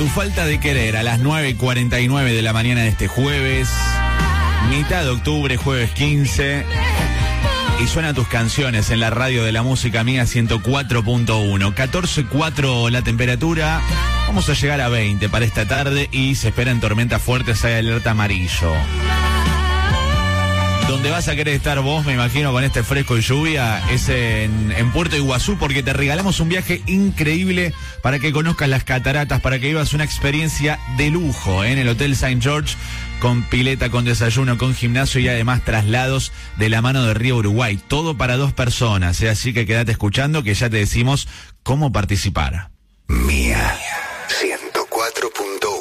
Tu falta de querer a las 9:49 de la mañana de este jueves, mitad de octubre, jueves 15. Y suenan tus canciones en la radio de la música mía 104.1. 14.4 la temperatura. Vamos a llegar a 20 para esta tarde y se esperan tormentas fuertes, hay alerta amarillo. Donde vas a querer estar vos, me imagino, con este fresco y lluvia, es en Puerto Iguazú, porque te regalamos un viaje increíble para que conozcas las cataratas, para que vivas una experiencia de lujo en el Hotel St. George, con pileta, con desayuno, con gimnasio y además traslados de la mano de Río Uruguay. Todo para 2 personas, así que quédate escuchando que ya te decimos cómo participar. Mía 104.1.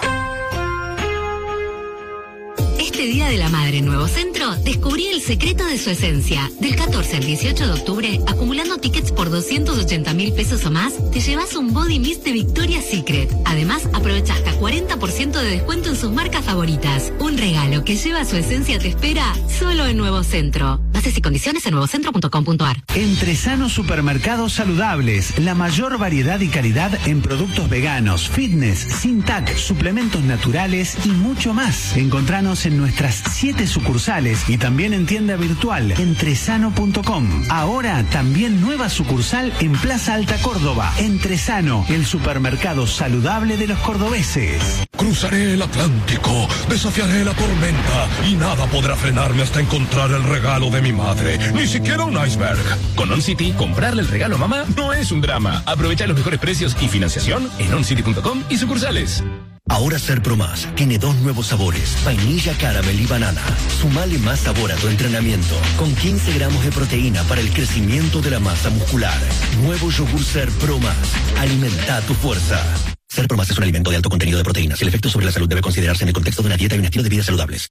Este Día de la Madre en Nuevo Centro, descubrí el secreto de su esencia. Del 14 al 18 de octubre, acumulando tickets por 280.000 pesos o más, te llevas un body mist de Victoria's Secret. Además, aprovecha hasta 40% de descuento en sus marcas favoritas. Un regalo que lleva su esencia te espera solo en Nuevo Centro. Bases y condiciones en nuevocentro.com.ar. Entresano Supermercados Saludables, la mayor variedad y calidad en productos veganos, fitness, sin TAC, suplementos naturales y mucho más. Encontranos en nuestras 7 sucursales y también en tienda virtual entresano.com. Ahora también nueva sucursal en Plaza Alta Córdoba. Entresano, el supermercado saludable de los cordobeses. Cruzaré el Atlántico, desafiaré la tormenta y nada podrá frenarme hasta encontrar el regalo de mi madre, ni siquiera un iceberg. Con OnCity, comprarle el regalo a mamá no es un drama. Aprovecha los mejores precios y financiación en oncity.com y sucursales. Ahora Ser Pro Más tiene 2 nuevos sabores, vainilla, caramel y banana. Sumale más sabor a tu entrenamiento, con 15 gramos de proteína para el crecimiento de la masa muscular. Nuevo yogur Ser Pro Más. Alimenta tu fuerza. Ser Pro Más es un alimento de alto contenido de proteínas y el efecto sobre la salud debe considerarse en el contexto de una dieta y un estilo de vida saludables.